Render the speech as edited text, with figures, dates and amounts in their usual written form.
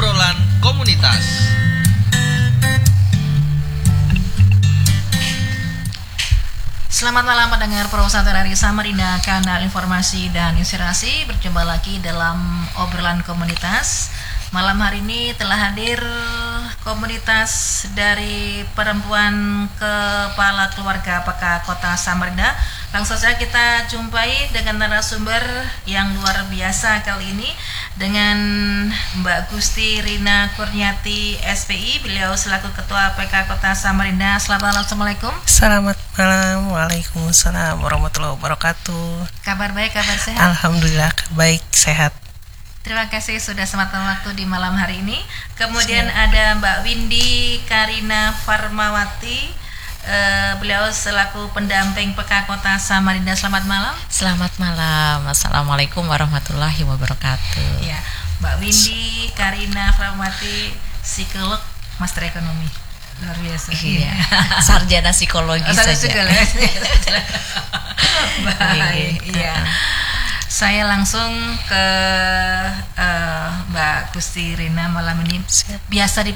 obrolan komunitas. Selamat malam pendengar Pro1 dari Samarinda, kanal informasi dan inspirasi. Berjumpa lagi dalam obrolan komunitas. Malam hari ini telah hadir komunitas dari perempuan kepala keluarga PK Kota Samarinda. Langsung saja kita jumpai dengan narasumber yang luar biasa kali ini dengan Mbak Gusti Rina Kurniati SPI. Beliau selaku Ketua PK Kota Samarinda. Selamat malam, Assalamualaikum. Selamat malam, waalaikumsalam warahmatullahi wabarakatuh. Kabar baik, kabar sehat? Alhamdulillah baik, sehat. Terima kasih sudah sempatkan waktu di malam hari ini. Kemudian ada Mbak Windy Karina Farmawati. Beliau selaku pendamping PK Kota Samarinda. Selamat malam. Selamat malam. Assalamualaikum warahmatullahi wabarakatuh. Ya, Mbak Windy Karina Farmawati, psikolog, master ekonomi. Luar biasa. Iya. Sarjana psikologi saja. Baik. Iya. Saya langsung ke Mbak Gusti Rina malam ini. Biasa